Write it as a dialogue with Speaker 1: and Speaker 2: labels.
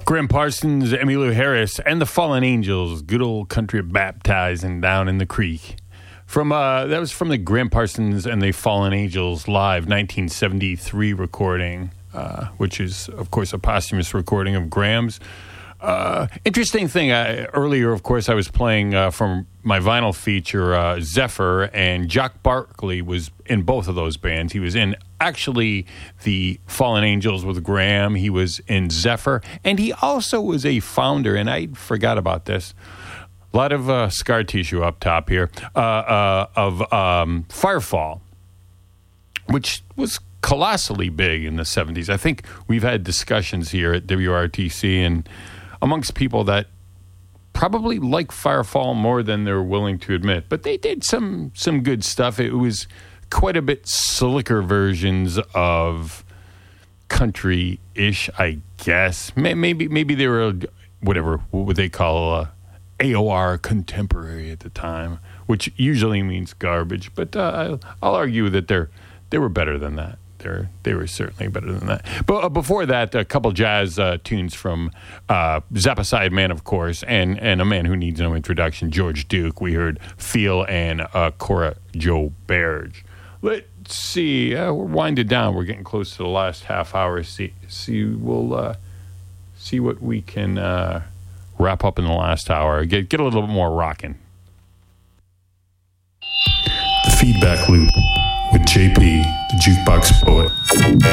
Speaker 1: Graham Parsons, Emmylou Harris, and the Fallen Angels. Good old country baptizing down in the creek. That was from the Graham Parsons and the Fallen Angels live 1973 recording, which is, of course, a posthumous recording of Graham's. Interesting thing, earlier, of course, I was playing from my vinyl feature, Zephyr, and Jock Barkley was in both of those bands. He was in, actually, the Fallen Angels with Graham. He was in Zephyr, and he also was a founder, and I forgot about this, a lot of scar tissue up top here, of Firefall, which was colossally big in the 70s. I think we've had discussions here at WRTC and amongst people that probably like Firefall more than they're willing to admit. But they did some good stuff. It was quite a bit slicker versions of country-ish, I guess. Maybe they were, what would they call AOR contemporary at the time, which usually means garbage. But I'll argue that they were better than that. They were certainly better than that. But before that, a couple jazz tunes from Zappa Sideman, of course, and a man who needs no introduction, George Duke. We heard Feel and Cora Jo Bierge. Let's see. We're winding down. We're getting close to the last half hour. We'll see what we can wrap up in the last hour. Get a little bit more rocking.
Speaker 2: The Feedback Loop with JP, the Jukebox Poet.